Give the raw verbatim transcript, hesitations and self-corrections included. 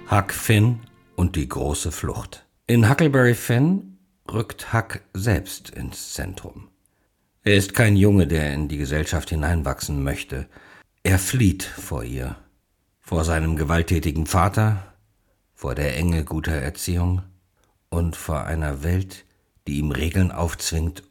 Huck Finn und die große Flucht. In Huckleberry Finn rückt Huck selbst ins Zentrum. Er ist kein Junge, der in die Gesellschaft hineinwachsen möchte. Er flieht vor ihr, vor seinem gewalttätigen Vater, vor der Enge guter Erziehung und vor einer Welt, die ihm Regeln aufzwingt